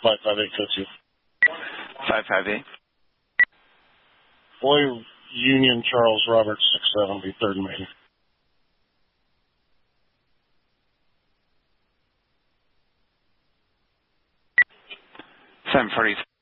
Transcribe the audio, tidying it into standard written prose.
55852. 558. Boy Union Charles Roberts 670, 3rd and Main. 740.